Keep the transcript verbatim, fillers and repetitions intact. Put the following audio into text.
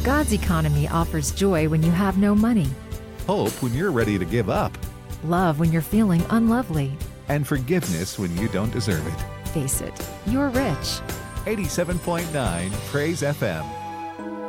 God's economy offers joy when you have no money, Hope when you're ready to give up, love when you're feeling unlovely. and forgiveness when you don't deserve it. Face it, you're rich. eighty-seven point nine Praise F M.